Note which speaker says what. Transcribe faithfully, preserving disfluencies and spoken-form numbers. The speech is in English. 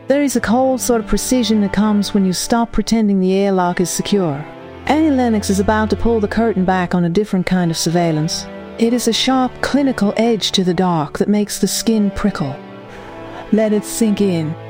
Speaker 1: There is a cold sort of precision that comes when you stop pretending the airlock is secure. Annie Lennox is about to pull the curtain back on a different kind of surveillance. It is a sharp, clinical edge to the dark that makes the skin prickle. Let it sink in.